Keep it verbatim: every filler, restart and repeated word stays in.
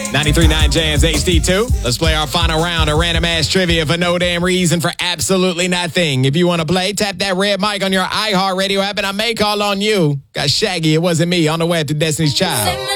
ninety-three point nine Jams H D two. Let's play our final round of random ass trivia for no damn reason for absolutely nothing. If you want to play, tap that red mic on your iHeartRadio app and I may call on you. Got Shaggy, It Wasn't Me on the way to Destiny's Child.